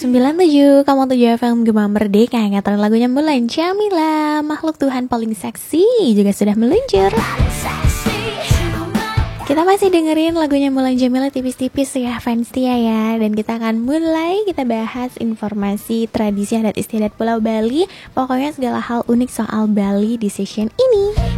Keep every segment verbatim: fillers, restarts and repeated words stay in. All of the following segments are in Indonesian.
sembilan puluh tujuh koma tujuh F M Gema Merdeka. Ngetren lagunya Mulan Jamila, makhluk Tuhan paling seksi, juga sudah meluncur. Kita masih dengerin lagunya Mulan Jamila tipis-tipis ya fans Tia ya. Dan kita akan mulai, kita bahas informasi tradisi adat istiadat Pulau Bali. Pokoknya segala hal unik soal Bali di session ini.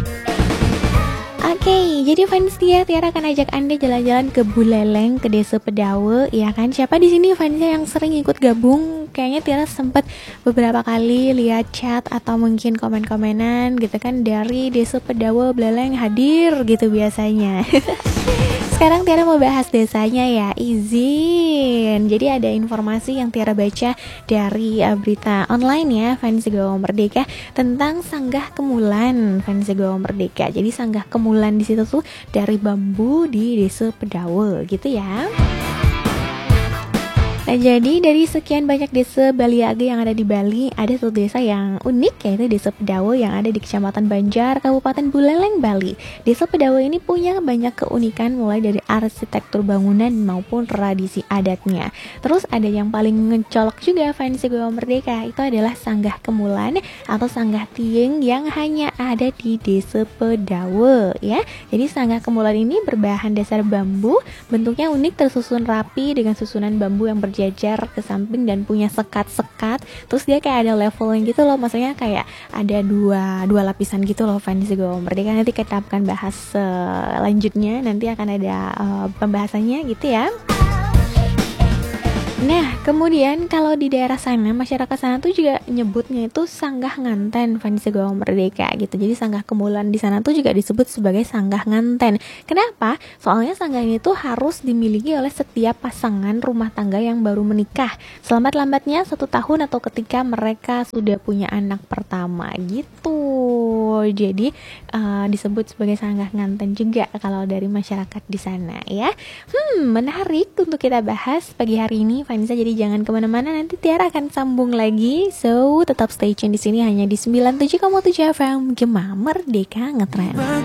Oke, okay, jadi fans Tia, Tiara akan ajak Anda jalan-jalan ke Buleleng, ke Desa Pedawe, ya kan? Siapa di sini fansnya yang sering ikut gabung? Kayaknya Tiara sempat beberapa kali lihat chat atau mungkin komen-komenan gitu kan dari Desa Pedawe Buleleng hadir gitu biasanya. Sekarang Tiara mau bahas desanya ya, izin. Jadi ada informasi yang Tiara baca dari uh, berita online ya, fans Gema Merdeka, tentang Sanggah Kemulan, fans Gema Merdeka. Jadi Sanggah Kemulan di situ tuh dari bambu di Desa Pedawe gitu ya. Nah, jadi dari sekian banyak desa Baliage yang ada di Bali, ada satu desa yang unik, yaitu Desa Pedawe yang ada di Kecamatan Banjar, Kabupaten Buleleng, Bali. Desa Pedawe ini punya banyak keunikan mulai dari arsitektur bangunan maupun tradisi adatnya. Terus ada yang paling ngecolok juga fans Gema Merdeka, itu adalah Sanggah Kemulan atau Sanggah Tieng yang hanya ada di Desa Pedawe ya. Jadi Sanggah Kemulan ini berbahan dasar bambu, bentuknya unik, tersusun rapi dengan susunan bambu yang ber jajar ke samping dan punya sekat-sekat. Terus dia kayak ada levelnya gitu loh, maksudnya kayak ada dua dua lapisan gitu loh fans Gema Merdeka. Nanti kita akan bahas selanjutnya, nanti akan ada uh, pembahasannya gitu ya. Nah, kemudian kalau di daerah sana, masyarakat sana tuh juga nyebutnya itu Sanggah Nganten fans Gema Merdeka gitu. Jadi Sanggah Kemulan di sana tuh juga disebut sebagai Sanggah Nganten. Kenapa? Soalnya sanggah ini tuh harus dimiliki oleh setiap pasangan rumah tangga yang baru menikah, selambat-lambatnya satu tahun atau ketika mereka sudah punya anak pertama gitu. Jadi uh, disebut sebagai Sanggah Nganten juga kalau dari masyarakat di sana ya. Hmm, menarik untuk kita bahas pagi hari ini Vanessa, jadi jangan kemana-mana, nanti Tiara akan sambung lagi. So, tetap stay tune di sini hanya di sembilan puluh tujuh koma tujuh F M Gema Merdeka Ngetren.